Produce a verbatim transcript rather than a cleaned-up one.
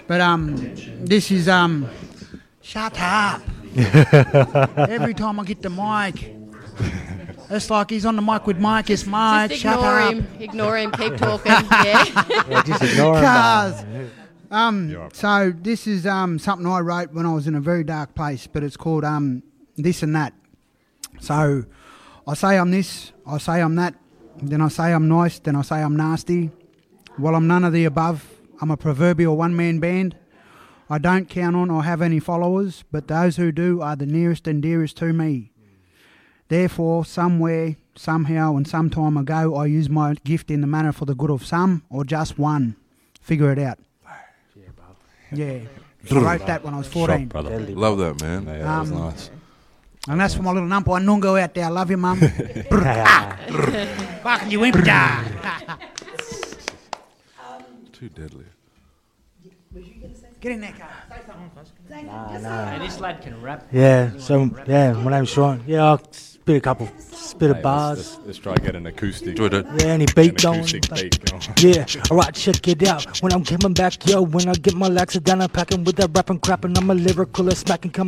But um, this is um, shut up. Every time I get the mic, it's like he's on the mic with Mike. It's Mike. Just shut ignore up. him. Ignore him. Keep talking. Yeah. Yeah, just ignore him. Cars. man. Um, so this is um something I wrote when I was in a very dark place, but it's called um This and That. So I say I'm this, I say I'm that, then I say I'm nice, then I say I'm nasty. Well, I'm none of the above. I'm a proverbial one-man band. I don't count on or have any followers, but those who do are the nearest and dearest to me. Therefore, somewhere, somehow, and some time ago, I used my gift in the manner for the good of some or just one. Figure it out. Yeah. I wrote that when I was fourteen. Shot, brother. Deadly. Love that, man. Yeah, that was Um, nice. And that's for my little numpo Nungo out there. I love you, mum. Fucking you imp. Too deadly. Get in there, car. Nah, nah. Hey, this lad can rap. Yeah, so, yeah, my name's Sean. Yeah, I'll spit a couple, spit Hey, of bars. Let's, let's, let's try to get an acoustic. Do it. Yeah, any An beat going. acoustic beat going. Yeah, alright, check it out. When I'm coming back, yo, when I get my laxer down, I'm packing with that rapping crap, and I'm a lyrical, a smacking coming.